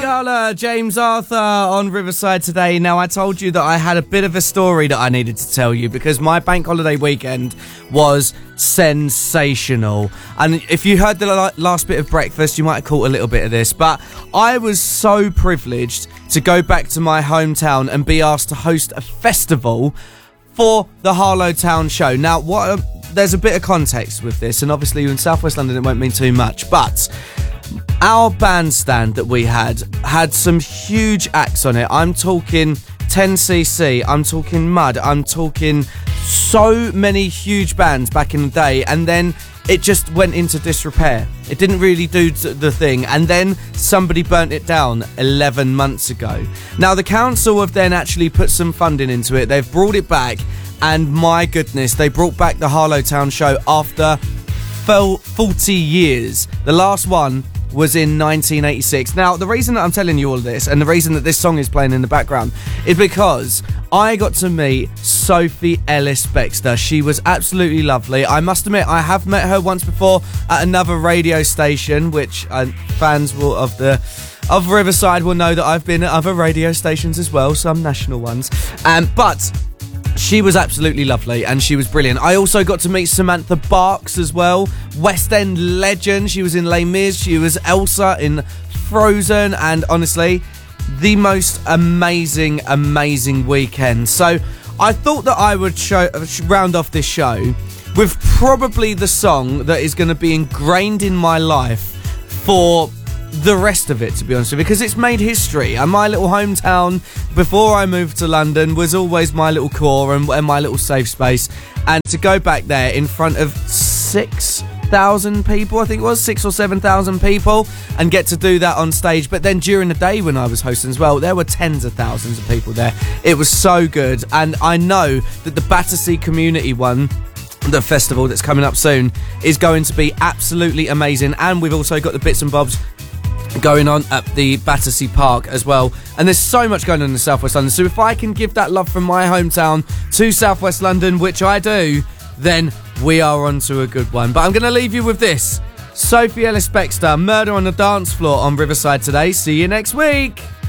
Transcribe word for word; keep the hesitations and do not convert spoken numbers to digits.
Holla, James Arthur on Riverside today. Now, I told you that I had a bit of a story that I needed to tell you because my bank holiday weekend was sensational. And if you heard the last bit of breakfast, you might have caught a little bit of this, but I was so privileged to go back to my hometown and be asked to host a festival for the Harlow Town Show. Now, what? Um, there's a bit of context with this, and obviously in South West London it won't mean too much, but our bandstand that we had had some huge acts on it. I'm talking ten C C, I'm talking Mud, I'm talking so many huge bands back in the day, and then it just went into disrepair. It didn't really do the thing, and then somebody burnt it down eleven months ago. Now, the council have then actually put some funding into it. They've brought it back, and my goodness, they brought back the Harlow Town Show after forty years. The last one was in nineteen eighty-six. Now, the reason that I'm telling you all of this, and the reason that this song is playing in the background, is because I got to meet Sophie Ellis-Bextor. She was absolutely lovely. I must admit, I have met her once before at another radio station, which uh, fans will of the of Riverside will know that I've been at other radio stations as well, some national ones. Um, but she was absolutely lovely and she was brilliant. I also got to meet Samantha Barks as well, West End legend. She was in Les Mis, she was Elsa in Frozen, and honestly, the most amazing, amazing weekend. So I thought that I would show, round off this show with probably the song that is going to be ingrained in my life for the rest of it, to be honest with you, because it's made history. And my little hometown, before I moved to London, was always my little core and, and my little safe space. And to go back there in front of six thousand people, I think it was, six or seven thousand people, and get to do that on stage. But then during the day when I was hosting as well, there were tens of thousands of people there. It was so good. And I know that the Battersea Community one, the festival that's coming up soon, is going to be absolutely amazing. And we've also got the bits and bobs going on at the Battersea Park as well, and there's so much going on in South West London. So if I can give that love from my hometown to South West London, which I do, then we are on to a good one. But I'm going to leave you with this: Sophie Ellis-Bextor, Murder on the Dance Floor on Riverside today. See you next week.